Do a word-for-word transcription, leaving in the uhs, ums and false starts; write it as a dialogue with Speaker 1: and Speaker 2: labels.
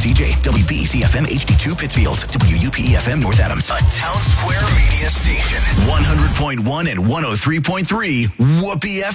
Speaker 1: C J, W B C F M H D two Pittsfield, W U P E F M North Adams.
Speaker 2: A Town Square media station.
Speaker 1: one hundred point one and one oh three point three Whoopee F M.